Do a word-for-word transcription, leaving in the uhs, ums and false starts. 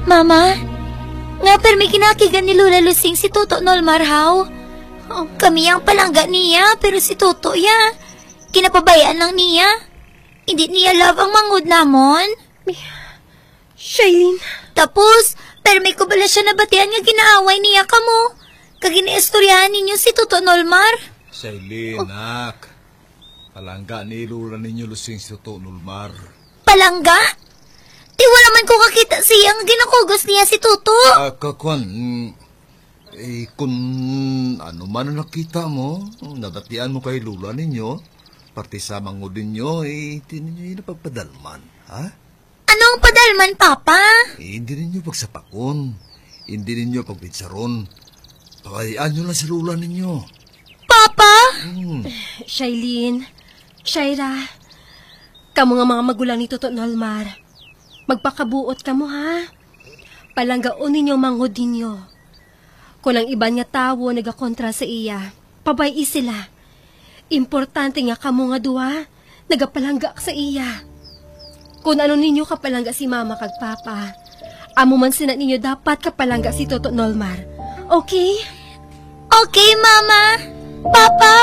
Mama, nga permi kinakigan ni Lola Lusing si Toto Nolmar how? Oh, kami ang palangga niya, pero si Toto ya, kinapabayaan lang niya. Hindi niya love ang mangod namon. Shailene. Tapos, permi ko bala siya nabatian nga ginaaway niya kamo. Kaginaistoryahan ninyo si Toto Nolmar. Shailene, oh. Nak. Palangga ni Lola ninyo Lusing si Toto Nolmar. Palangga? Di wala man ko kakita siyang ginakugos niya si Toto. Ah, uh, kakwan, eh, kung ano man ang nakita mo, nabatian mo kay Lola ninyo, pati sa mangod ninyo, eh, hindi ninyo yung napagpadalman, ha? Anong padalman, Papa? Eh, hindi ninyo pagsapakon, hindi ninyo pagpitsaron. Pakayaan nyo lang si Lola ninyo. Papa? Hmm. Shailene, Shaira, kamo nga mga magulang ni Toto Nolmar. Magpakabuot ka mo, ha? Palanggaon ninyo manghod ninyo. Kung ang iba nga tawo nagakontra sa iya, pabayi sila. Importante nga kamo nga duwa, nagapalangga sa iya. Kung ano ninyo kapalangga si Mama kag Papa, amo man sina ninyo dapat kapalangga si Toto Nolmar. Okay? Okay, Mama. Papa!